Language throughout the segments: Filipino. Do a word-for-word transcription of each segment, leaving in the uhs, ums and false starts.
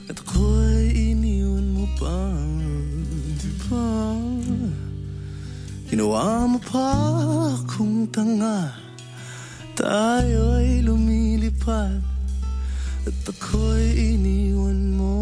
At ako'y iniwan mo pa, di ba? Ginawa mo pa akong tanga, tayo'y lumilipad, at ako'y iniwan mo.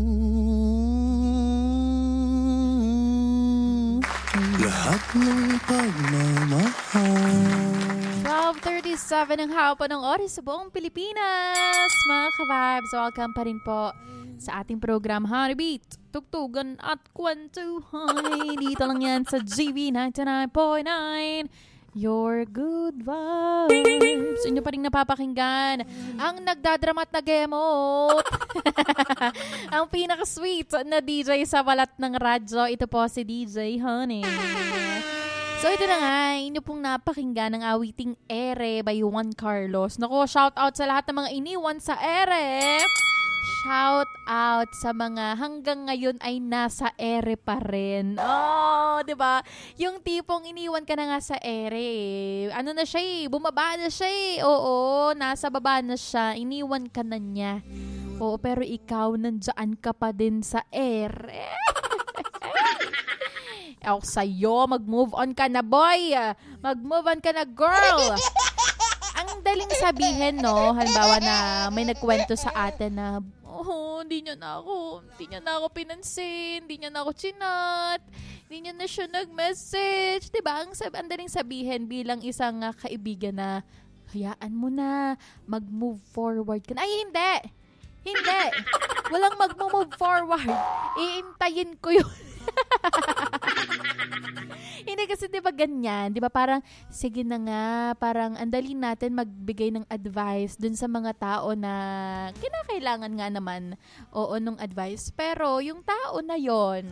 Lahat ng pagmamahal. twelve thirty-seven ang hapon ng oras sa buong Pilipinas. Mga ka-vibes, welcome pa rin po sa ating program Heartbeat, Tugtugan at Kwentuhan. Dito lang yan sa G V ninety-nine point nine. Your good vibes. Inyo pa rin napapakinggan ang nagdadramat na gemot. Ang pinaka-sweet na D J sa balat ng radyo. Ito po si D J Honey. So ito na nga, inyo pong napakinggan ng awiting Ere by Juan Carlos. Naku, shout out sa lahat ng mga iniwan sa Ere. Shout out sa mga hanggang ngayon ay nasa ere pa rin. Oh, 'di ba? Yung tipong iniwan ka na nga sa ere. Ano na siya eh, bumaba na siya eh. Oo, nasa baba na siya. Iniwan ka na niya. Oo, pero ikaw nandiyan ka pa din sa ere. Ako sa'yo, mag-move on ka na, boy. Mag-move on ka na, girl. Ang daling sabihin, no? Halimbawa na may nagkwento sa atin na, oh, hindi niya na ako, hindi niya na ako pinansin, hindi niya na ako chinat, hindi niya na siya nag-message. Diba? Ang, sab- ang daling sabihin bilang isang uh, kaibigan na, hayaan mo na, mag-move forward ka na. Ay, hindi! Hindi! Walang mag-move forward. Iintayin ko yun. Hindi kasi 'di ba ganyan, 'di ba parang sige na nga, parang andali natin magbigay ng advice dun sa mga tao na kinakailangan nga naman oo nung advice. Pero yung tao na yon,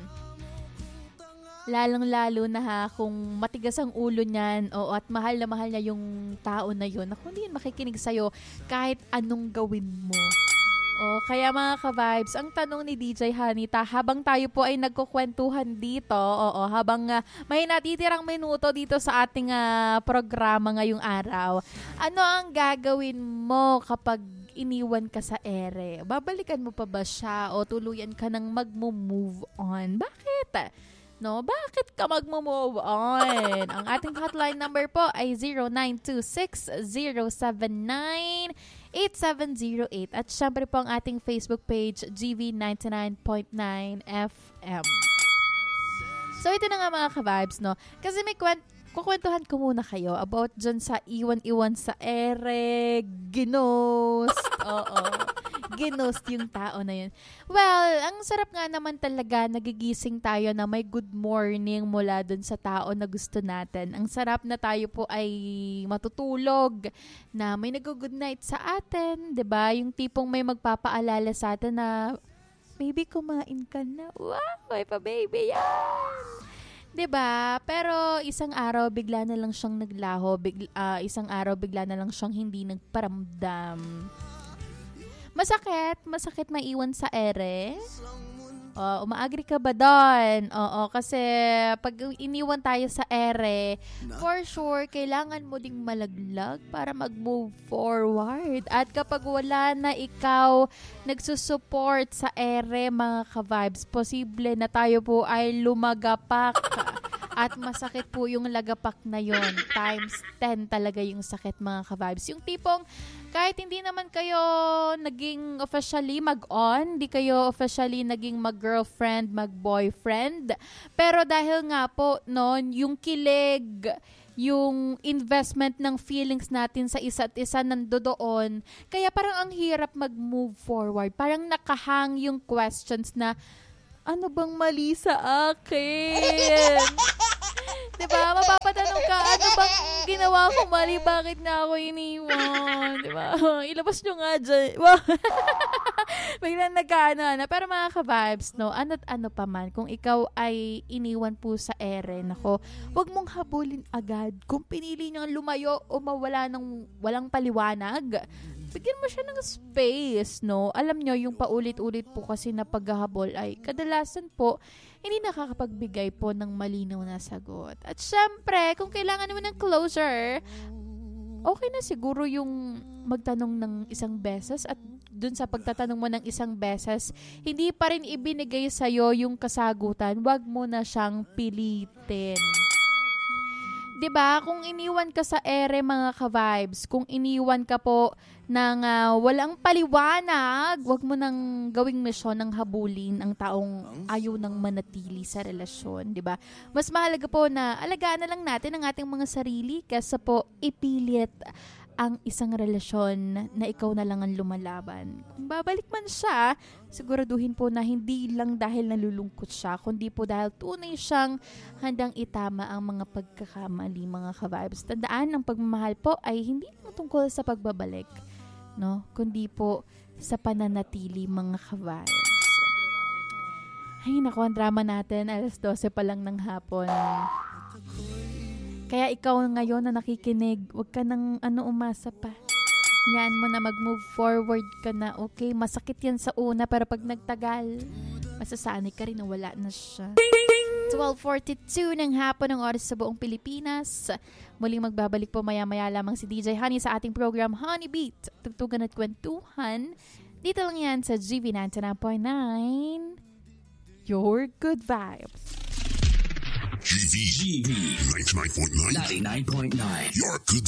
lalong-lalo na ha kung matigas ang ulo niyan, oo, at mahal na mahal niya yung tao na yon, ako hindi yun makikinig sa'yo kahit anong gawin mo. Oh, kaya mga ka-vibes, ang tanong ni D J Hanita, habang tayo po ay nagkukwentuhan dito, oo, habang uh, may natitirang minuto dito sa ating uh, programa ngayong araw, ano ang gagawin mo kapag iniwan ka sa ere? Babalikan mo pa ba siya o tuluyan ka nang mag-move on? Bakit? No, bakit ka mag-move on? Ang ating hotline number po ay zero nine two six zero seven nine eight seven zero eight at syempre po ang ating Facebook page G V ninety-nine point nine F M. So ito na nga mga ka-vibes, no? Kasi may kwent kukwentuhan ko muna kayo about dyan sa iwan-iwan sa ere, ginost. Oo. Ginost yung tao na yun. Well, ang sarap nga naman talaga nagigising tayo na may good morning mula dun sa tao na gusto natin. Ang sarap na tayo po ay matutulog, na may nag-good night sa atin, 'di ba? Yung tipong may magpapaalala sa atin na baby, kumain ka na. Wow, may pa baby yan. 'Di ba? Pero isang araw bigla na lang siyang naglaho, bigla, uh, isang araw bigla na lang siyang hindi nagparamdam. Masakit, masakit maiwan sa ere. Uh, umaagri ka ba doon? Oo, kasi pag iniwan tayo sa ere, for sure, kailangan mo ding malaglag para mag-move forward. At kapag wala na ikaw nagsusupport sa ere, mga ka-vibes, posible na tayo po ay lumagapak. At masakit po yung lagapak na yon. Times ten talaga yung sakit, mga ka-vibes. Yung tipong kahit hindi naman kayo naging officially mag-on, di kayo officially naging mag-girlfriend, mag-boyfriend, pero dahil nga po noon, yung kilig, yung investment ng feelings natin sa isa't isa nandoon, kaya parang ang hirap mag-move forward. Parang nakahang yung questions na, ano bang mali sa akin? Diba? Mapapatanong ka, ano bang ginawa ko mali? Bakit na ako iniwan? Diba? Ilabas nyo nga dyan. Wow. Biglang nagkaano na. Pero mga ka-vibes, no, ano't ano pa man, kung ikaw ay iniwan po sa ere, nako, huwag mong habulin agad. Kung pinili niyang lumayo o mawala ng walang paliwanag, bigyan mo siya ng space, no? Alam nyo, yung paulit-ulit po kasi na paghahabol ay kadalasan po, hindi nakakapagbigay po ng malinaw na sagot. At syempre, kung kailangan naman ng closure, okay na siguro yung magtanong ng isang beses at dun sa pagtatanong mo ng isang beses, hindi pa rin ibinigay sa'yo yung kasagutan, wag mo na siyang pilitin. 'Di ba? Kung iniwan ka sa ere mga ka-vibes, kung iniwan ka po ng uh, walang paliwanag, wag mo nang gawing misyon ng habulin ang taong ayaw nang manatili sa relasyon, 'di ba? Mas mahalaga po na alagaan na lang natin ang ating mga sarili kaysa po ipilit ang isang relasyon na ikaw na lang ang lumalaban. Kung babalik man siya, siguraduhin po na hindi lang dahil nalulungkot siya, kundi po dahil tunay siyang handang itama ang mga pagkakamali, mga ka-vibes. Tandaan, ang pagmamahal po ay hindi lang tungkol sa pagbabalik, no? Kundi po sa pananatili, mga ka-vibes. Ay, naku, ang drama natin. alas dose pa lang ng hapon. Kaya ikaw ngayon na nakikinig, huwag ka nang ano, umasa pa. Yan mo na, mag-move forward ka na, okay? Masakit yan sa una, pero pag nagtagal, masasanay ka rin na wala na siya. twelve forty-two ng hapon ng oras sa buong Pilipinas. Muling magbabalik po maya-maya lamang si D J Honey sa ating program Honey Beat. Tugtugan at kwentuhan. Dito lang yan sa G V ninety-nine point nine. Your good vibes. G V ninety-nine point nine. ninety-nine point nine. Your good